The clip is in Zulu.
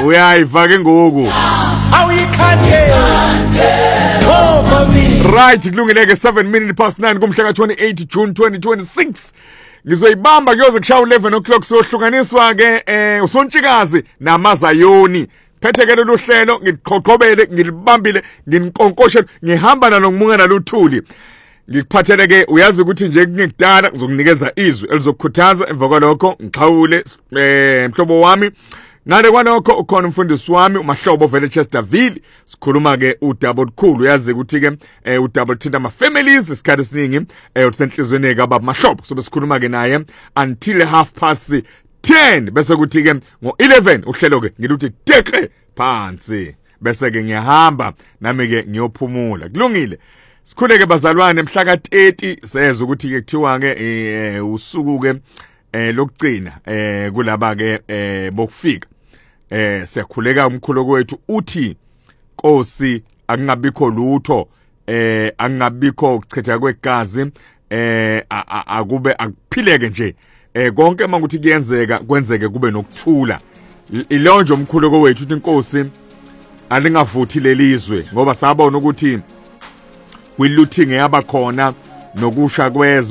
uyayiva ke ngoku right kulungile ke 9:07 kumhla ka28 June 2026 ngizoyibamba kuyoze kushaya 11 o'clock sohlukaniswa ke usontshikazi namazayoni phethe ke lolu hlelo ngiqhoqhobele ngilibambile nginkonkoshe ngihamba nalo ngimunga naluthuli ngikuphathele ke uyazi ukuthi nje ngikudala ngizokunikeza izwi elizokukhuthaza emva kwalokho ngixhawule mhlobo wami ngale kwanokho ukhona umfundisi wami uMahlobo vele Chesterville sikhuluma ke udaba olukhulu uyazi ukuthi ke udaba thinta ama families isikhathi esiningi usenhlizweni ka baba Mahlobo so besikhuluma ke naye until 10:30 bese kuthi ke ngo11 uhlelo ke ngiluthi tekle phansi bese ke ngiyahamba nami ke ngiyophumula kulungile sikhuleke bazalwane mhla ka30 seza ukuthi ke kuthiwa ke usuku ke lokugcina kulaba ke bokufika siyakhuleka umkhulu kwethu uthi Nkosi akungabikho lutho akungabikho ukuchitha kwegazi akube akuphileke nje konke mangukuthi kuyenzeka kwenzeke kube nokuthula ilonje umkhulu kwethu uthi Nkosi alingavuthi lelizwe ngoba sabona ukuthi kwiluthing yabakhona nokusha kwezwe